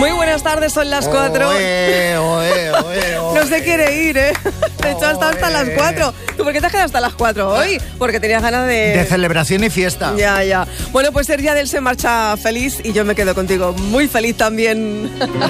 Muy buenas tardes, son las 4. No se quiere ir, ¿eh? De hecho, hasta las 4. ¿Tú por qué te has quedado hasta las 4 hoy? Porque tenías ganas de celebración y fiesta. Ya. Bueno, pues Sergi Adel se marcha feliz y yo me quedo contigo muy feliz también.